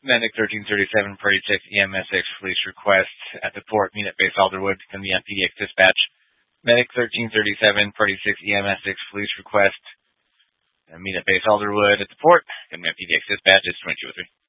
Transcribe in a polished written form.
Medic 1337, Party 6, EMS 6, police request at the port, meet at base Alderwood, can be MPDX dispatch. Medic 1337, Party 6, EMS 6, police request, meet at base Alderwood at the port, can be MPDX dispatch, it's 2203.